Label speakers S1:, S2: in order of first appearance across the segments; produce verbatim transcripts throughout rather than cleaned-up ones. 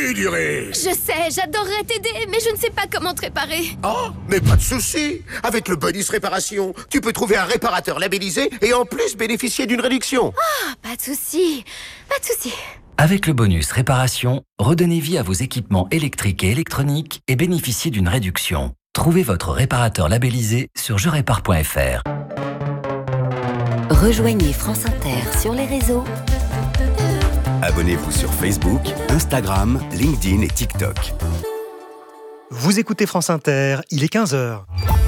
S1: pris du risque.
S2: Je sais, j'adorerais t'aider, mais je ne sais pas comment te réparer.
S1: Oh, mais pas de souci. Avec le bonus réparation, tu peux trouver un réparateur labellisé et en plus bénéficier d'une réduction.
S2: Ah, pas de souci, pas de souci.
S3: Avec le bonus réparation, redonnez vie à vos équipements électriques et électroniques et bénéficiez d'une réduction. Trouvez votre réparateur labellisé sur je répare point f r.
S4: Rejoignez France Inter sur les réseaux.
S5: Abonnez-vous sur Facebook, Instagram, LinkedIn et TikTok.
S6: Vous écoutez France Inter, il est quinze heures.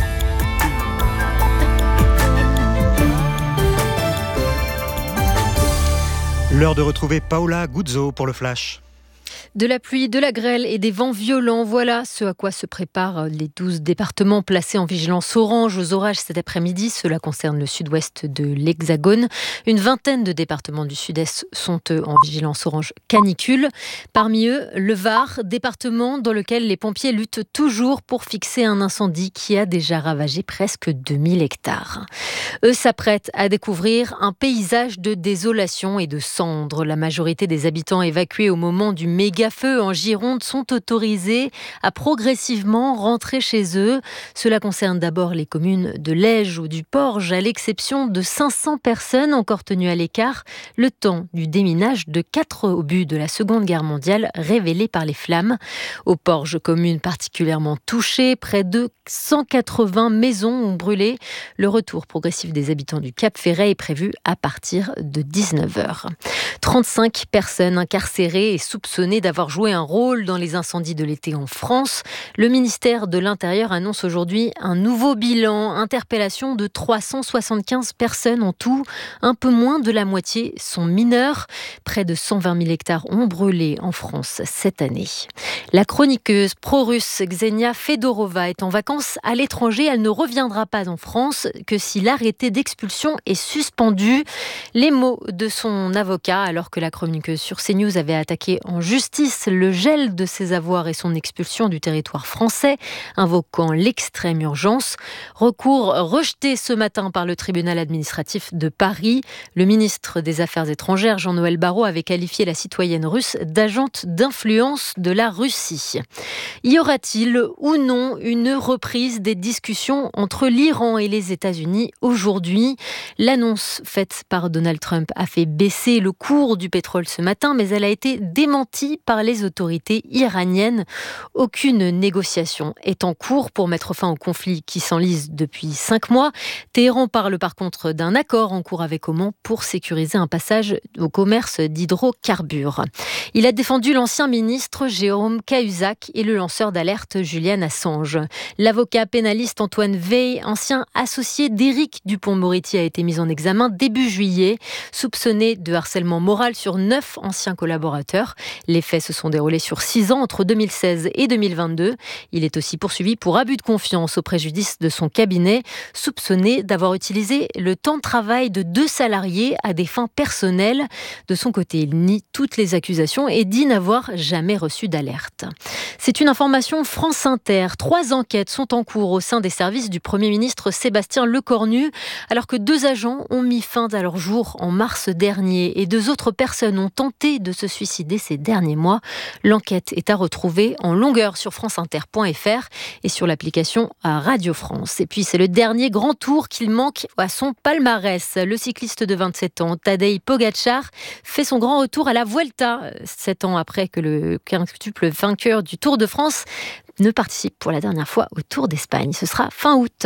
S6: L'heure de retrouver Paola Guzzo pour le Flash.
S7: De la pluie, de la grêle et des vents violents, voilà ce à quoi se préparent les douze départements placés en vigilance orange aux orages cet après-midi. Cela concerne le sud-ouest de l'Hexagone. Une vingtaine de départements du sud-est sont eux en vigilance orange canicule. Parmi eux, le Var, département dans lequel les pompiers luttent toujours pour fixer un incendie qui a déjà ravagé presque deux mille hectares. Eux s'apprêtent à découvrir un paysage de désolation et de cendres. La majorité des habitants évacués au moment du méga feux en Gironde sont autorisés à progressivement rentrer chez eux. Cela concerne d'abord les communes de Lège ou du Porge, à l'exception de cinq cents personnes encore tenues à l'écart, le temps du déminage de quatre obus de la Seconde Guerre mondiale révélés par les flammes. Au Porge, commune particulièrement touchée, près de cent quatre-vingts maisons ont brûlé. Le retour progressif des habitants du Cap Ferret est prévu à partir de dix-neuf heures. trente-cinq personnes incarcérées et soupçonnées d'avoir joué un rôle dans les incendies de l'été en France. Le ministère de l'Intérieur annonce aujourd'hui un nouveau bilan. Interpellation de trois cent soixante-quinze personnes en tout. Un peu moins de la moitié sont mineurs. Près de cent vingt mille hectares ont brûlé en France cette année. La chroniqueuse pro-russe Ksenia Fedorova est en vacances à l'étranger. Elle ne reviendra pas en France que si l'arrêté d'expulsion est suspendu. Les mots de son avocat, alors que la chroniqueuse sur CNews avait attaqué en justice le gel de ses avoirs et son expulsion du territoire français, invoquant l'extrême urgence. Recours rejeté ce matin par le tribunal administratif de Paris. Le ministre des Affaires étrangères, Jean-Noël Barrot, avait qualifié la citoyenne russe d'agente d'influence de la Russie. Y aura-t-il ou non une reprise des discussions entre l'Iran et les États-Unis aujourd'hui ? L'annonce faite par Donald Trump a fait baisser le cours du pétrole ce matin, mais elle a été démentie par les autorités iraniennes. Aucune négociation est en cours pour mettre fin au conflit qui s'enlise depuis cinq mois. Téhéran parle par contre d'un accord en cours avec Oman pour sécuriser un passage au commerce d'hydrocarbures. Il a défendu l'ancien ministre Jérôme Cahuzac et le lanceur d'alerte Julian Assange. L'avocat pénaliste Antoine Veil, ancien associé d'Éric Dupond-Moretti, a été mis en examen début juillet, soupçonné de harcèlement moral sur neuf anciens collaborateurs. Les faits se sont déroulés sur six ans, entre deux mille seize et deux mille vingt-deux. Il est aussi poursuivi pour abus de confiance au préjudice de son cabinet, soupçonné d'avoir utilisé le temps de travail de deux salariés à des fins personnelles. De son côté, il nie toutes les accusations et dit n'avoir jamais reçu d'alerte. C'est une information France Inter. Trois enquêtes sont en cours au sein des services du Premier ministre Sébastien Lecornu, alors que deux agents ont mis fin à leur jour en mars dernier et deux autres personnes ont tenté de se suicider ces derniers mois. L'enquête est à retrouver en longueur sur franceinter point f r et sur l'application à Radio France. Et puis c'est le dernier grand tour qu'il manque à son palmarès. Le cycliste de vingt-sept ans, Tadej Pogačar, fait son grand retour à la Vuelta, sept ans après que le quintuple vainqueur du Tour de France ne participe pour la dernière fois au Tour d'Espagne. Ce sera fin août.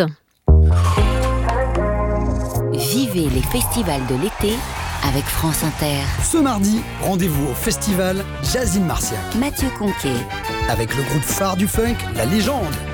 S4: Vivez les festivals de l'été avec France Inter.
S8: Ce mardi, rendez-vous au festival Jazz in Marciac.
S4: Mathieu Conquet.
S8: Avec le groupe phare du funk, La Légende.